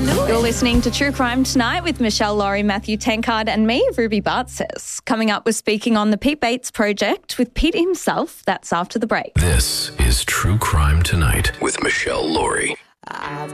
You're listening to True Crime Tonight with Michelle Laurie, Matthew Tankard and me, Ruby Bartzes. Coming up, we're speaking on the Pete Bates Project with Pete himself. That's after the break. This is True Crime Tonight with Michelle Laurie.